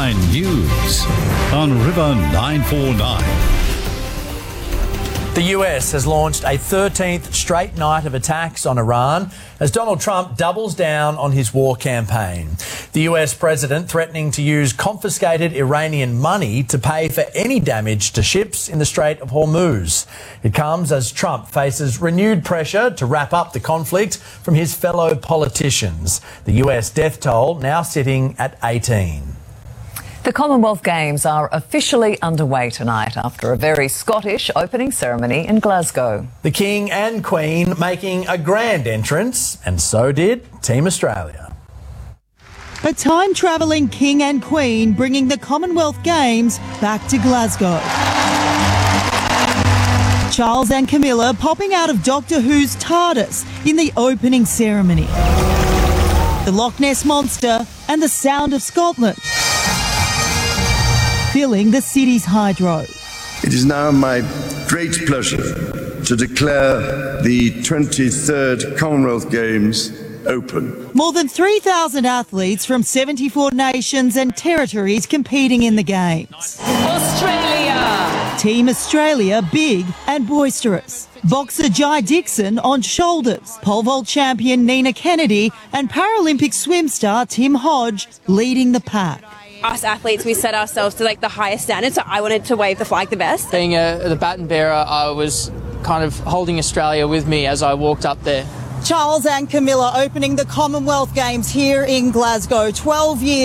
9 News on River 949. The US has launched a 13th straight night of attacks on Iran as Donald Trump doubles down on his war campaign. The US president threatening to use confiscated Iranian money to pay for any damage to ships in the Strait of Hormuz. It comes as Trump faces renewed pressure to wrap up the conflict from his fellow politicians. The US death toll now sitting at 18. The Commonwealth Games are officially underway tonight after a very Scottish opening ceremony in Glasgow. The King and Queen making a grand entrance, and so did Team Australia. A time-travelling King and Queen bringing the Commonwealth Games back to Glasgow. Charles and Camilla popping out of Doctor Who's TARDIS in the opening ceremony. The Loch Ness Monster and the Sound of Scotland filling the city's hydro. It is now my great pleasure to declare the 23rd Commonwealth Games open. More than 3,000 athletes from 74 nations and territories competing in the Games. Australia! Team Australia big and boisterous. Boxer Jai Dixon on shoulders. Pole vault champion Nina Kennedy and Paralympic swim star Tim Hodge leading the pack. Us athletes, we set ourselves to the highest standard, so I wanted to wave the flag the best. Being the baton bearer, I was kind of holding Australia with me as I walked up there. Charles and Camilla opening the Commonwealth Games here in Glasgow, 12 years